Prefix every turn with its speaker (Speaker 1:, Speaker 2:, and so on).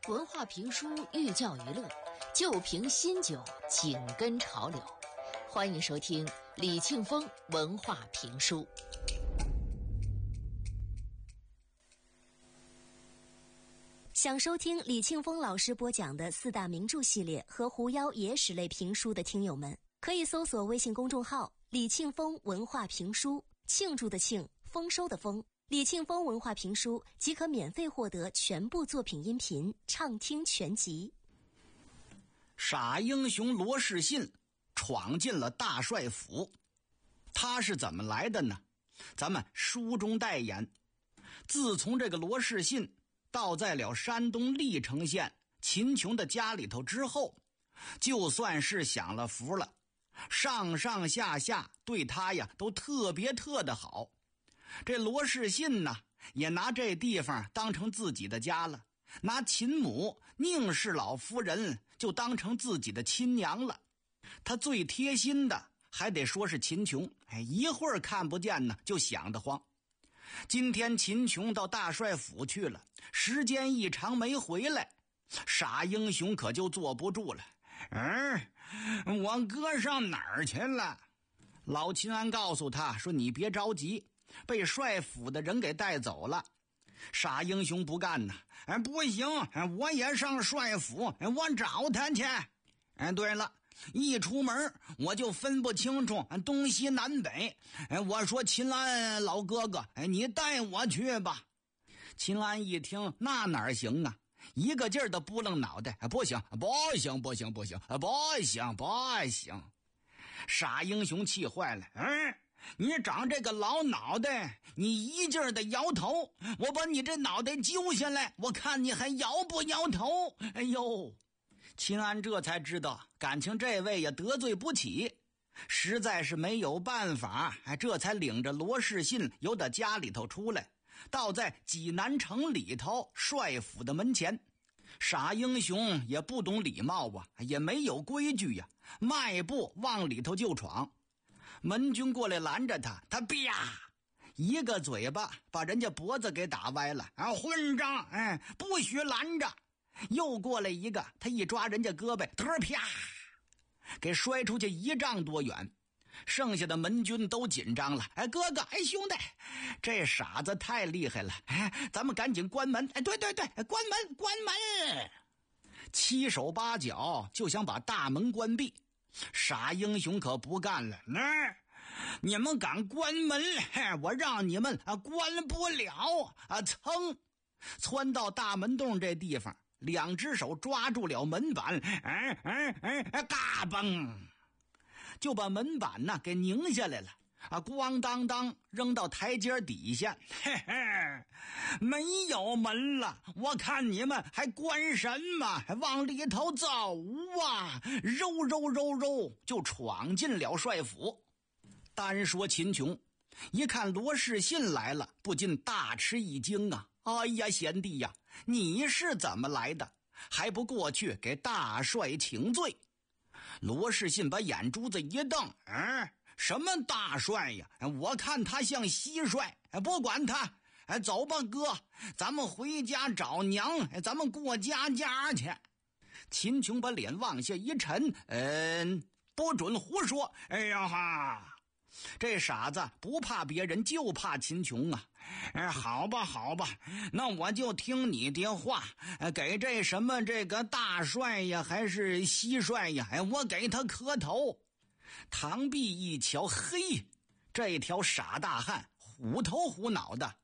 Speaker 1: 文化评书寓教于乐，旧瓶新酒紧跟潮流。欢迎收听李庆峰文化评书。
Speaker 2: 想收听李庆峰老师播讲的四大名著系列和狐妖野史类评书的听友们，可以搜索微信公众号李庆峰文化评书，庆祝的庆，丰收的丰，李庆峰文化评书即可免费获得全部作品音频畅听全集。
Speaker 3: 傻英雄罗士信闯进了大帅府，他是怎么来的呢？咱们书中代言。自从这个罗士信到在了山东历城县秦琼的家里头之后，就算是享了福了，上上下下对他呀都特别的好。这罗士信呢，也拿这地方当成自己的家了，拿秦母宁氏老夫人就当成自己的亲娘了。他最贴心的还得说是秦琼，一会儿看不见呢就想得慌。今天秦琼到大帅府去了，时间一长没回来，傻英雄可就坐不住了。我哥上哪儿去了？老秦安告诉他说，你别着急，被帅府的人给带走了。傻英雄不干呢，不行，我也上帅府，我找他去。对了，一出门我就分不清楚东西南北，我说秦安老哥哥，你带我去吧。秦安一听，那哪行啊，一个劲儿的拨楞脑袋，不行。傻英雄气坏了，你长这个老脑袋，你一劲儿的摇头，我把你这脑袋揪下来，我看你还摇不摇头。哎呦，秦安这才知道感情这位也得罪不起，实在是没有办法，这才领着罗士信由他家里头出来，到在济南城里头帅府的门前。傻英雄也不懂礼貌啊，也没有规矩呀，迈步往里头就闯。门军过来拦着他，他啪一个嘴巴把人家脖子给打歪了。混账，不许拦着。又过来一个，他一抓人家胳膊，啪给摔出去1丈多远。剩下的门军都紧张了，哥哥，兄弟，这傻子太厉害了，咱们赶紧关门。对，关门。七手八脚就想把大门关闭。傻英雄可不干了，你们敢关门，我让你们关不了。窜到大门洞这地方，两只手抓住了门板，嘎嘣，就把门板呢给拧下来了，咣当当扔到台阶底下。没有门了，我看你们还关什么？往里头走啊！揉就闯进了帅府。单说秦琼一看罗士信来了，不禁大吃一惊啊！哎呀，贤弟呀，你是怎么来的？还不过去给大帅请罪？罗士信把眼珠子一瞪，什么大帅呀？我看他像蟋蟀，不管他，走吧哥，咱们回家找娘，咱们过家去。秦琼把脸往下一沉，不准胡说。哎呀哈，这傻子不怕别人，就怕秦琼啊。好吧，那我就听你的话，给这什么这个大帅呀还是蟋蟀呀，我给他磕头。唐弼一瞧，嘿，这条傻大汉虎头虎脑的，